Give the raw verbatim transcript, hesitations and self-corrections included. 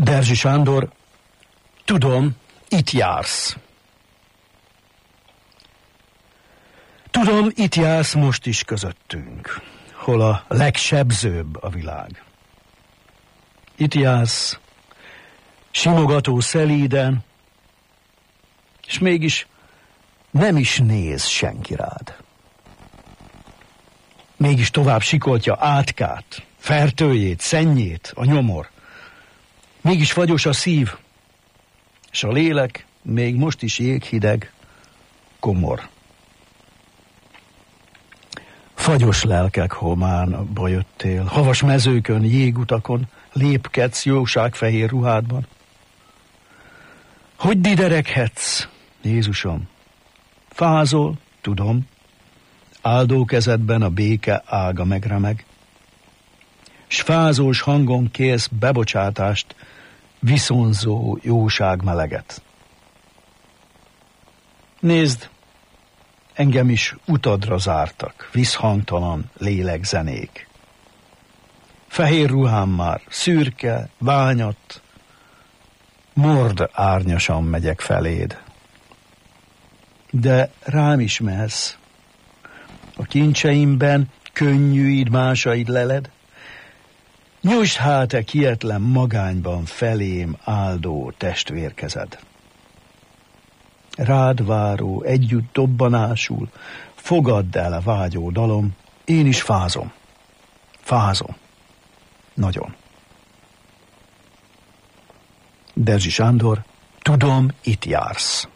Derzsi Sándor, tudom, itt jársz. Tudom, itt jársz most is közöttünk, hol a legsebzőbb a világ. Itt jársz, simogató szelíden, és mégis nem is néz senki rád. Mégis tovább sikoltja átkát, fertőjét, szennyét a nyomor. Mégis fagyos a szív, és a lélek még most is jéghideg, komor. Fagyos lelkek hománba jöttél, havas mezőkön, jégutakon, lépkedsz jóságfehér ruhádban. Hogy didereghetsz, Jézusom? Fázol, tudom, áldó kezedben a béke ága megremeg, s fázós hangon kérsz bebocsátást, viszonzó jóság meleget. Nézd, engem is utadra zártak, visszhangtalan lélegzenék. Fehér ruhám már szürke, ványat, mord árnyasan megyek feléd. De rám is mehetsz, a kincseimben könnyűid másaid leled, nyújtsd hát e kietlen magányban felém áldó testvérkezed. Rád váró, együtt dobbanásul, fogadd el a vágyó dalom, én is fázom, fázom, nagyon. Derzsi Sándor, tudom, itt jársz.